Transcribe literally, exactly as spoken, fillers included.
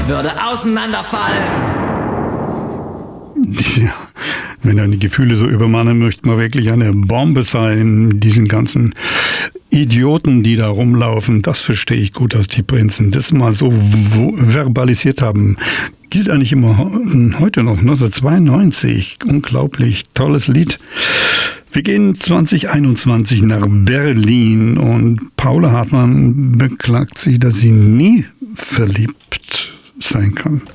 würde auseinanderfallen. Ja, wenn er die Gefühle so übermannen, möchte man wirklich eine Bombe sein, diesen ganzen Idioten, die da rumlaufen. Das verstehe ich gut, dass die Prinzen das mal so verbalisiert haben. Gilt eigentlich immer heute noch, neunzehnhundertzweiundneunzig. Unglaublich tolles Lied. Wir gehen zwanzig einundzwanzig nach Berlin und Paula Hartmann beklagt sich, dass sie nie verliebt sein kann.